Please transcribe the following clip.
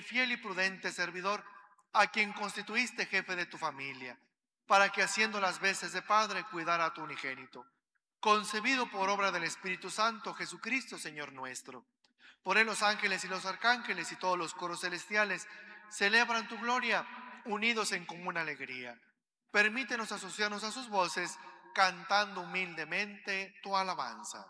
fiel y prudente servidor, a quien constituiste jefe de tu familia, para que haciendo las veces de padre cuidara a tu unigénito, concebido por obra del Espíritu Santo, Jesucristo, Señor nuestro. Por él los ángeles y los arcángeles y todos los coros celestiales celebran tu gloria, unidos en común alegría. Permítenos asociarnos a sus voces, cantando humildemente tu alabanza.